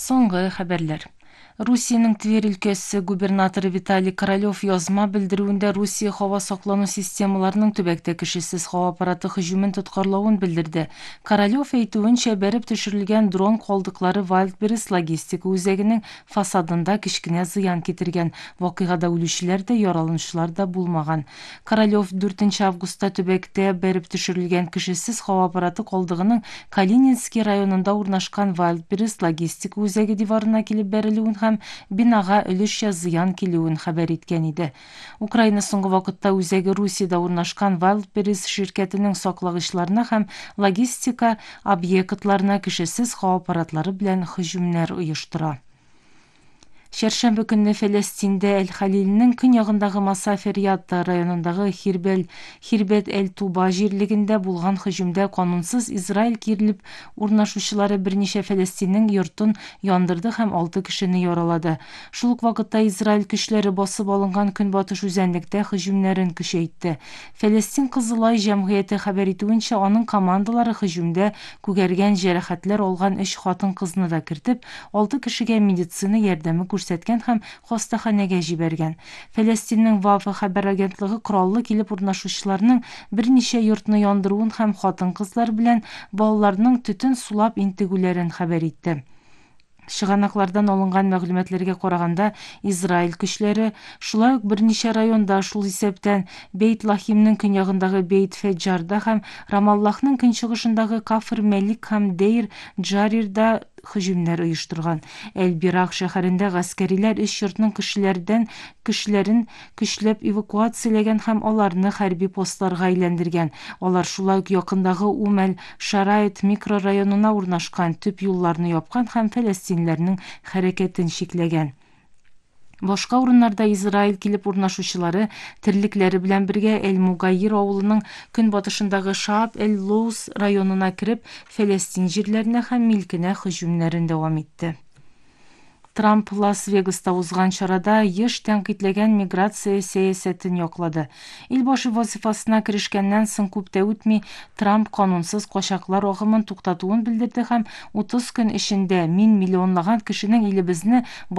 Соңғы хәбәрләр. Русиянең Тверь өлкәсе губернаторы Виталий Королёв язма белдерүендә Русия һава саклану системаларының төбәктә кешесез һава аппараты һөҗүмен тоткарлавын белдерде. Королёв әйтүенчә, бәреп төшерелгән дрон калдыклары Wildberries логистика үзәгенең фасадында кечкенә зыян китергән. Вакыйгада үлүчеләр дә, яраланучылар да булмаган. Королёв 4 августта төбәктә бәреп төшерелгән кешесез һава аппараты калдыгының Калининский районында урнашкан Wildberries логистика үзәге диварына килеп бәрелүен һәм бинага өлешчә зыян килүен хәбәр иткән иде. Украина соңгы вакытта үзәге Русиядә урнашкан Wildberries ширкәтенең саклагычларына һәм логистика объектларына кешесез һава аппаратлары белән һөҗүмнәр оештыра. Шәршәмбе көнне Фәләстиндә Әл-Халилнең көньягындагы Масафер Ятта районындагы Хирбет-эль-Туба җирлегендә булган һөҗүмдә канунсыз Израиль кирлеп урнашучылары берничә Фәләстиннең йортын яндырды һәм 6 кешене яралады. Шул ук вакытта Израиль көчләре басып алынган көнбатыш үзәнлектә һөҗүмнәрен көчәйтте. Фәләстин Кызыл Ай җәмгыяте хәбәр итүенчә, аның командалары һөҗүмдә күгәргән җәрәхәтләр алган 3 хатын-кызны да кертеп, 6 кешегә медицина ярдәме күрсәткән һәм хастаханәгә җибәргән. Фәләстиннең Вафа хәбәр агентлыгы кораллы килеп урнашучыларның берничә йортны яндыруын һәм хатын-кызлар белән балаларның төтен сулап интегүләрен хәбәр итте. Чыганаклардан алынган мәгълүматларга караганда, Израиль көчләре шулай ук берничә районда, шул исәптән Бейт-Лахимның көньягындагы Бейт-Фәҗҗарда һәм Рамаллахның көнчыгышындагы Кафр-Мәлик һәм Дейр-Джарирда һөҗүмнәр оештырган. Әл-Бирак шәһәрендә гаскәриләр 3 йортның кешеләрен көчләп эвакуацияләгән һәм аларны хәрби постларга әйләндергән. Алар шулай ук якындагы Ум-әл-Шарайт микрорайонына урнашкан төп юлларны япкан һәм фәләстинләрнең хәрәкәтен чикләгән. Башка урыннарда Израиль килеп урнашучылары терлекләре белән бергә Эль-Мугайир авылының көнбатышындагы Шааб-эль-Лоус районына кереп, Фәләстин җирләренә һәм милкенә һөҗүмнәрен дәвам итте. Трамп Лас-Вегаста узган чарада еш тәнкыйтьләгән миграция сәясәтен яклады. Ил башы вазифасына керешкәннән соң күп тә үтми, Трамп канунсыз качаклар агымын туктатуын белдерде һәм 30 көн эчендә миллионлаган кешенең илебезне